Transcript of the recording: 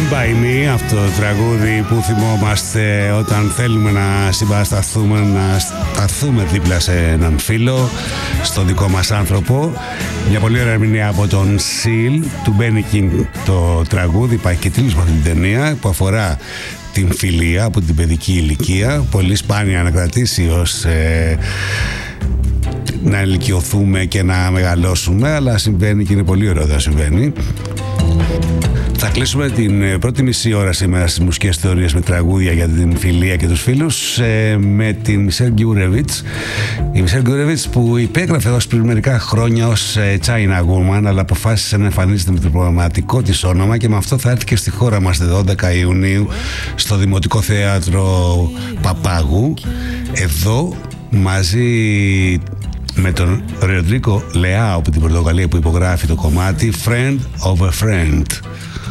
Stand By Me, αυτό το τραγούδι που θυμόμαστε όταν θέλουμε να συμπαρασταθούμε, να σταθούμε δίπλα σε έναν φίλο, στο δικό μας άνθρωπο. Μια πολύ ωραία ερμηνεία από τον Seal, του Benny King το τραγούδι. Υπάρχει και τίτλος από την ταινία που αφορά την φιλία από την παιδική ηλικία. Πολύ σπάνια να κρατήσει ως να ηλικιωθούμε και να μεγαλώσουμε, αλλά συμβαίνει και είναι πολύ ωραίο να συμβαίνει. Θα κλείσουμε την πρώτη μισή ώρα σήμερα στις μουσικές θεωρίες με τραγούδια για την φιλία και τους φίλους με την Μισελ Γκιούρεβιτς. Η Μισελ Γκιούρεβιτς που υπέγραφε εδώ πριν μερικά χρόνια ως China Woman, αλλά αποφάσισε να εμφανίζεται με το προγραμματικό της όνομα και με αυτό θα έρθει και στη χώρα μας τη 12 Ιουνίου στο Δημοτικό Θέατρο Παπάγου. Εδώ μαζί με τον Ροντρίκο Λεάο από την Πορτογαλία που υπογράφει το κομμάτι Friend of a Friend.